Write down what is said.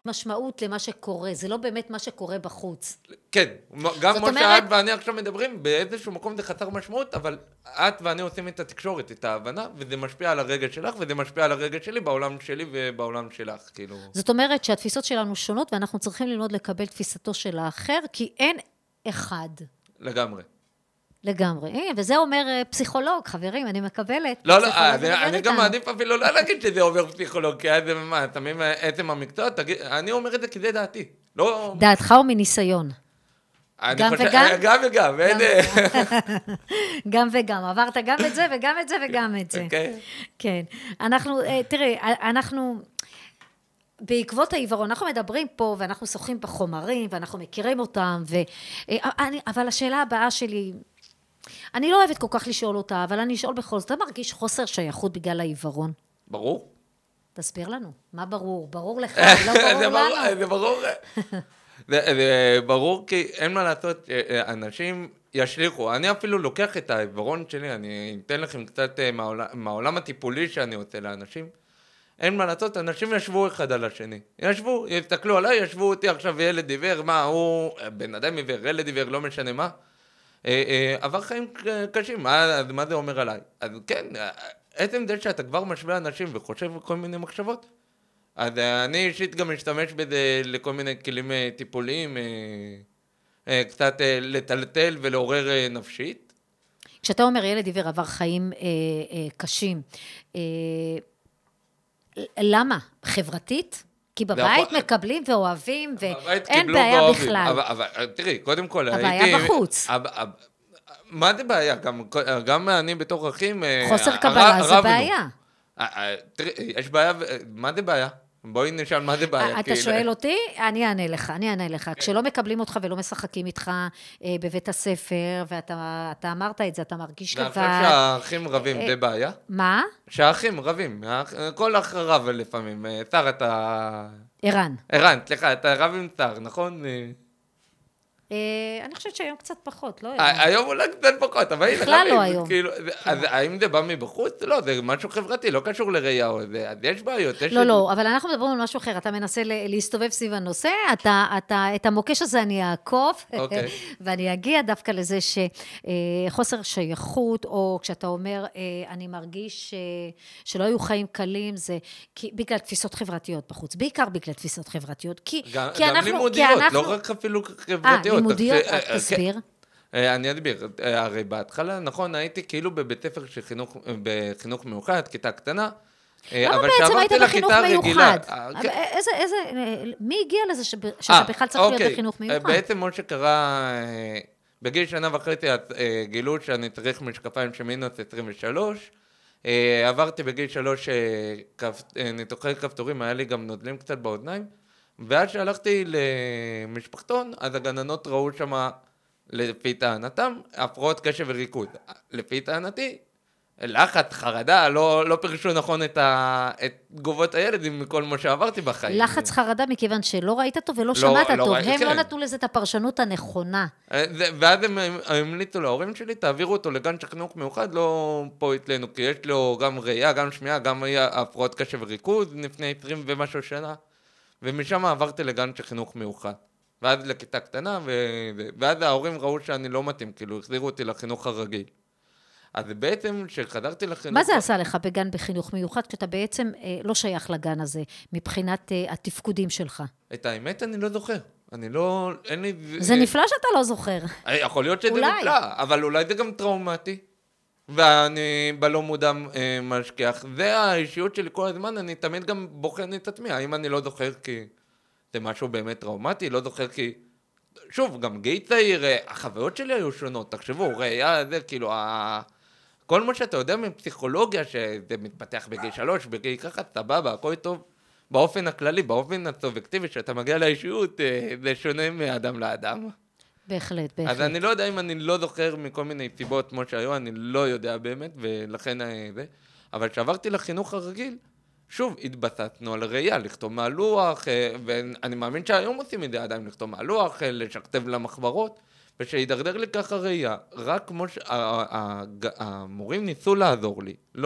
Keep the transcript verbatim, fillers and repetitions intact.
משמעות למה שקורה, זה לא באמת מה שקורה בחוץ. כן, גם כמו אומרת... שאת ואני עכשיו מדברים, באיזשהו מקום זה חסר משמעות, אבל את ואני עושים את התקשורת, את ההבנה, וזה משפיע על הרגש שלך, וזה משפיע על הרגש שלי, בעולם שלי ובעולם שלך, כאילו. זאת אומרת שהתפיסות שלנו שונות, ואנחנו צריכים ללמוד לקבל תפיסתו של האחר, כי אין אחד. לגמרי. לגמרי. וזה אומר פסיכולוג, חברים, אני מקבלת. לא, לא, אני גם מעדיף אפילו לא להגיד שזה אומר פסיכולוג, כי זה מה, תמיד עצם המקצוע, אני אומר את זה כי זה דעתי. דעתך או מניסיון? גם וגם? גם וגם. גם וגם. עברת גם את זה וגם את זה וגם את זה. כן. אנחנו, תראי, אנחנו... בעקבות העיוורון, אנחנו מדברים פה, ואנחנו שוחים בחומרים, ואנחנו מכירים אותם, ו... אבל השאלה הבאה שלי, אני לא אוהבת כל כך לשאול אותה, אבל אני אשאול בכל זאת, אתה מרגיש חוסר שייכות בגלל העיוורון? ברור. תסביר לנו, מה ברור? ברור לך, לא ברור לנו. זה ברור. זה ברור כי אין מה לעשות, אנשים ישליחו. אני אפילו לוקח את העיוורון שלי, אני אתן לכם קצת מהעולם הטיפולי שאני עושה לאנשים. אין מה לעשות, אנשים ישבו אחד על השני. ישבו, יסתכלו עליי, ישבו אותי עכשיו ילד עיוור, מה הוא, בן אדם עיוור, ילד עיוור, לא משנה מה. עבר חיים קשים, מה, מה זה אומר עליי? אז כן, עצם זה שאתה כבר משווה אנשים וחושב כל מיני מחשבות. אז אני אישית גם משתמש בזה לכל מיני כלים טיפוליים, קצת לטלטל ולעורר נפשית. כשאתה אומר ילד עיוור עבר חיים קשים, למה? חברתית? כי בבית מקבלים ואוהבים, ואין בעיה בכלל. אבל תראי, קודם כל... הבעיה בחוץ. מה זה בעיה? גם אני בתור אחים... חוסר קבלה זה בעיה. תראי, יש בעיה... מה זה בעיה? בואי נשאל מה זה בעיה. אתה שואל אותי? אני אענה לך, אני אענה לך. כשלא מקבלים אותך ולא משחקים איתך בבית הספר, ואתה אמרת את זה, אתה מרגיש לבד. אני חושב שהאחים רבים, זה בעיה? מה? שהאחים רבים, כל אח רב לפעמים. שר אתה... ערן. ערן, סליחה, אתה רב עם שר, נכון? אני חושבת שהיום קצת פחות, לא? היום אולי קצת פחות, אבל... בכלל לא היום. אז האם זה בא מבחוץ? לא, זה משהו חברתי, לא קשור לראייה או זה, אז יש בעיות. לא, לא, אבל אנחנו מדברים על משהו אחר, אתה מנסה להסתובב סביב הנושא, את המוקש הזה אני אעקוף, ואני אגיע דווקא לזה שחוסר שייכות, או כשאתה אומר, אני מרגיש שלא היו חיים קלים, זה בגלל תפיסות חברתיות בחוץ, בעיקר בגלל תפיסות חברתיות, גם לימודיות, לא רק אפילו חברתיות. לימודיות, תסביר. אני אדביר, הרי בהתחלה, נכון, הייתי כאילו בבית ספר של חינוך מיוחד, כיתה קטנה, למה בעצם היית בחינוך מיוחד? איזה, מי הגיע לזה שאתה בכלל צריך להיות בחינוך מיוחד? בעצם מה שקרה, בגיל שנה וחצי גילו שאני צריך משקפיים של מינוס עשרים ושלוש, עברתי בגיל שלוש ניתוחי כפתורים, היה לי גם נודלים קצת באוזניים, ואז שהלכתי למשפחתון, אז הגננות ראו שמה, לפי טענתם, הפרעות קשב וריכוז. לפי טענתי, לחץ, חרדה, לא, לא פרשו נכון את, ה, את תגובות הילד עם כל מה שעברתי בחיים. לחץ חרדה מכיוון שלא ראית טוב ולא לא, שמעת לא טוב. ראי, הם כן. לא נתנו לזה את הפרשנות הנכונה. ואז הם המליצו להורים שלי, תעבירו אותו לגן חינוך מיוחד, לא פה אצלנו, כי יש לו גם ראייה, גם שמיעה, גם הפרעות קשב וריכוז, לפני עשרים ומשהו שנה. ומשם עברתי לגן של חינוך מיוחד. ואז לכיתה קטנה, ו... ואז ההורים ראו שאני לא מתאים, כאילו, החזירו אותי לחינוך הרגיל. אז בעצם, כשחזרתי לחינוך... מה זה עשה לך בגן בחינוך מיוחד, כשאתה בעצם אה, לא שייך לגן הזה, מבחינת אה, התפקודים שלך? את האמת אני לא זוכר. אני לא... אין לי... זה נפלא שאתה לא זוכר. יכול להיות שזה אולי. נפלא, אבל אולי זה גם טראומטי. ואני בלא מודע משכח. זה האישיות שלי כל הזמן, אני תמיד גם בוחן את עצמי. האם אני לא זוכר כי זה משהו באמת טראומטי, לא זוכר כי... שוב, גם גיל צעיר, החוויות שלי היו שונות, תחשבו, ראייה, זה כאילו, ה... כל מה שאתה יודע מפסיכולוגיה, שזה מתפתח בגיל שלוש, בגיל ככה, סבבה, הכל טוב. באופן הכללי, באופן הסובייקטיבי, שאתה מגיע לאישיות, זה שונה מאדם לאדם. בהחלט, בהחלט. אז אני לא יודע אם אני לא זוכר מכל מיני סיבות כמו שהיו, אני לא יודע באמת, ולכן זה. אבל כשעברתי לחינוך הרגיל, שוב, התבססנו על ראייה, לכתוב מהלוח, ואני מאמין שהיום עושים את זה עדיין, לכתוב מהלוח, לשכתב למחברות, ושהידרדר לי ככה ראייה, רק כמו שהמורים ניסו לעזור לי.